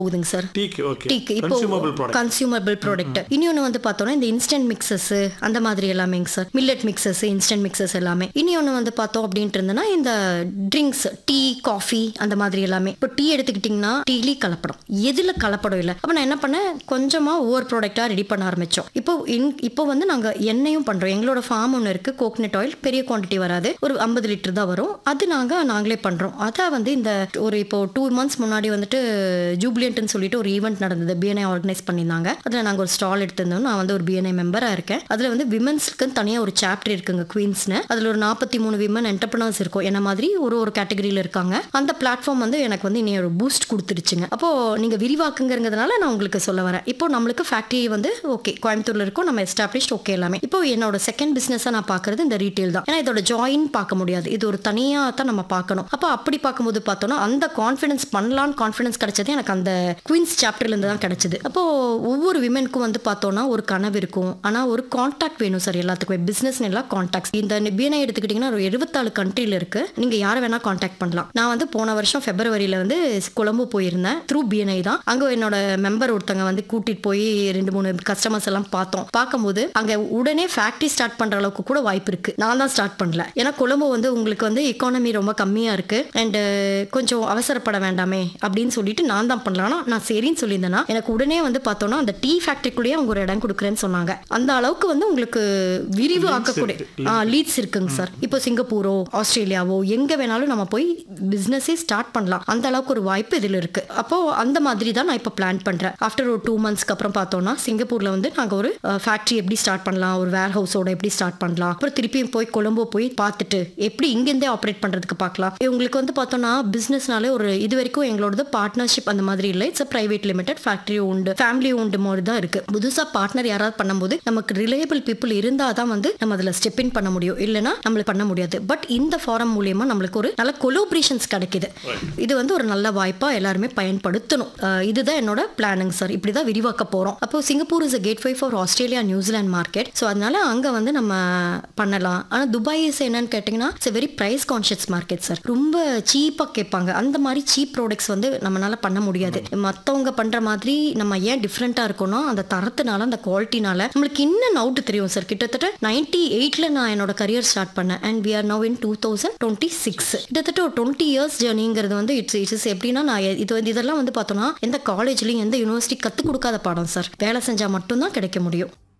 போகுதுங்க சார். டீக்கு ஓகே. டீக்கு இப்போ கன்சூமபிள் ப்ராடக்ட். Consumable product. இன்னொன்று வந்து பார்த்தோம்னா இந்த இன்ஸ்டன்ட் மிக்சஸ் அந்த மாதிரி எல்லாமேங்க sir. Millet mixes, instant mixes எல்லாமே. இன்னொன்று வந்து பார்த்தோம் அப்படின்ட்டு இருந்ததுன்னா இந்த ட்ரிங்க்ஸ், டீ, காஃபி அந்த மாதிரி எல்லாமே. இப்போ டீ எடுத்துக்கிட்டிங்கன்னா டீலி கலப்படம், எதில் கலப்படம் இல்லை. அப்போ நான் என்ன பண்ணேன், கொஞ்சமாக ஒவ்வொரு ப்ராடக்டாக ரெடி பண்ண ஆரம்பித்தோம். இப்போ வந்து நாங்கள் எண்ணெயும் பண்ணுறோம். எங்களோட ஃபார்ம் ஒன்று இருக்குது, கோகனட் ஆயில். பெரிய குவான்டிட்டி வராது, ஒரு 50 லிட்டர் தான் வரும். அது நாங்களே பண்ணுறோம். அதை வந்து இந்த ஒரு இப்போ 2 months முன்னாடி வந்துட்டு ஜூப்ளியன்ட்னு சொல்லிட்டு ஒரு ஈவெண்ட் நடந்தது, பிஎன்ஐ ஆர்கனைஸ் பண்ணியிருந்தாங்க. அதில் நாங்கள் ஒரு ஸ்டால் எடுத்திருந்தோம். நான் வந்து ஒரு பிஎன்ஐ மெம்பராக இருக்கேன். அதில் வந்து விமன்ஸ்க்கு தனியாக ஒரு சாப்டர் இருக்குங்க, குவீன்ஸ்னு. அதில் ஒரு 43 விமன் என்டர்பிரனர்ஸ் இருக்கும், என்ன மாதிரி ஒரு கேட்டகரியில் இருக்காங்க. அந்த பிளாட்ஃபார்ம் வந்து எனக்கு வந்து இன்னும் ஒரு பூஸ்ட் கொடுத்துருச்சுங்க. அப்போ நீங்கள் விரிவாக்குங்கிறதுனால நான் உங்களுக்கு சொல்ல வரேன். இப்போ நம்மளுக்கு ஃபேக்டரி வந்து ஓகே கோயம்புத்தூர்ல இருக்கும், நம்ம எஸ்டாப்ளிஷ்ட் ஓகே எல்லாமே. இப்போ என்னோட செகண்ட் பிசினஸா நான் பார்க்கறது இந்த ரீட்டைல் தான். ஏன்னா இதோட ஜாயின் பார்க்க முடியாது, இது ஒரு தனியாக தான் நம்ம பார்க்கணும். அப்போ அப்படி பார்க்கும்போது பார்த்தோன்னா அந்த கான்ஃபிடன்ஸ் பண்ணலான்னு கான்ஃபிடன்ஸ் கிடைச்சது எனக்கு அந்த குவீன்ஸ் சாப்டர்ல இருந்து தான் கிடைச்சது. அப்போ ஒவ்வொரு விமென்க்கும் வந்து பார்த்தோன்னா ஒரு கனவு இருக்கும், ஆனால் ஒரு கான்டாக்ட் வேணும் சார் எல்லாத்துக்குமே. பிசினஸ் எல்லாம் கான்டாக்ட்ஸ். இந்த பிஎன்ஐ எடுத்துக்கிட்டிங்கன்னா ஒரு 74 கண்ட்ரியில் இருக்கு. நீங்க யாரை வேணா கான்டாக்ட் பண்ணலாம். நான் வந்து போன வருஷம் Februaryல வந்து கொலம்போ போயிருந்தேன், த்ரூ பிஎன்ஐ தான். அங்க என்னோட மெம்பர் ஒருத்தங்க வந்து கூட்டிட்டு போய் 2-3 கஸ்டமர்ஸ் எல்லாம் பார்த்தோம். பார்க்கும்போது அங்க உடனே ஃபேக்டரி ஸ்டார்ட் பண்ற அளவுக்கு கூட வாய்ப்பு இருக்கு. நான் தான் ஸ்டார்ட் பண்ணல, ஏன்னா கொலம்போ வந்து உங்களுக்கு வந்து எக்கானமி ரொம்ப கம்மியா இருக்கு அண்ட் கொஞ்சம் அவசரப்பட வேண்டாமே அப்படின்னு சொல்லிட்டு நான் தான் பண்ணலாம். நான் சரின்னு சொல்லியிருந்தேன்னா எனக்கு உடனே வந்து பார்த்தோம்னா அந்த டீ ஃபேக்டரிக்குள்ளேயே அவங்க ஒரு இடம் கொடுக்குறேன்னு சொன்னாங்க. அந்த அளவுக்கு வந்து உங்களுக்கு விரிவு ஆக்கக்கூடிய லீட்ஸ் இருக்குங்க சார். இப்போ சிங்கப்பூரோ ஆஸ்திரேலியாவோ எங்க வேணாலும் நம்ம போய் பிசினஸே ஸ்டார்ட் பண்ணலாம், அந்த அளவுக்கு ஒரு வாய்ப்பு இதுல இருக்கு. அப்போ அந்த மாதிரி தான் நான் இப்போ பிளான் பண்றேன். ஆஃப்டர் ஒரு 2 monthsக்கு அப்புறம் பார்த்தோம்னா சிங்கப்பூர்ல வந்து நாங்க ஒரு ஃபேக்டரி எப்படி ஸ்டார்ட் பண்ணலாம், ஒரு வேர் ஹவுஸோட எப்படி ஸ்டார்ட் பண்ணலாம், அப்புறம் திருப்பியும் போய் கொலம்போ போய் பார்த்துட்டு எப்படி இங்கிருந்தே ஆப்ரேட் பண்றதுக்கு பார்க்கலாம். உங்களுக்கு வந்து பார்த்தோம்னா பிசினஸ்னாலே ஒரு இது வரைக்கும் எங்களோட பார்ட்னர்ஷிப் அந்த மாதிரி இல்லை. It's private limited, factory owned, family owned மாதிரி தான் இருக்கு. புதுசா பார்ட்னர் யாராவது பண்ணும்போது நமக்கு ரிலையபிள் பீப்புள் இருந்தால் தான் வந்து நம்ம அதில் ஸ்டெப் இன் பண்ண முடியும், இல்லைன்னா நம்மளுக்கு பண்ண முடியாது. பட் இந்த ஃபாரம் மூலியமா நம்மளுக்கு ஒரு நல்ல கொலோபரேஷன்ஸ் கிடைக்குது. இது வந்து ஒரு நல்ல வாய்ப்பா எல்லாருமே பயன்படுத்தணும். இதுதான் என்னோட பிளானிங் சார். இப்படிதான் விரிவாக்க போறோம். அப்போ Singapore is a gateway for Australia New Zealand market. So அதனால அங்க வந்து நம்ம பண்ணலாம். ஆனா துபாய் என்னன்னு கேட்டீங்கன்னா it's very price conscious market sir. ரொம்ப சீப்பா கேட்பாங்க. அந்த மாதிரி சீப் ப்ராடக்ட்ஸ் வந்து நம்மளால பண்ண முடியாது. மற்றவங்க பண்ற மாதிரி நம்ம ஏன் டிஃப்ரெண்டா இருக்கணும், அந்த தரத்தினால அந்த குவாலிட்டினால நம்மளுக்கு இன்னும் நவுட்டு தெரியும் சார். கிட்டத்தட்ட 98ல நான் என்னோட கரியர் ஸ்டார்ட் பண்ணேன் and we are now in 2026. கிட்டத்தட்ட ஒரு 20 years ஜர்னிங்கிறது வந்து இட்ஸ் எப்படின்னா நான் இதெல்லாம் வந்து பார்த்தோம்னா எந்த காலேஜ்லையும் எந்த யூனிவர்சிட்டி கற்றுக் கொடுக்காத பாடம் சார். வேலை செஞ்சால் மட்டும்தான் கிடைக்க முடியும்.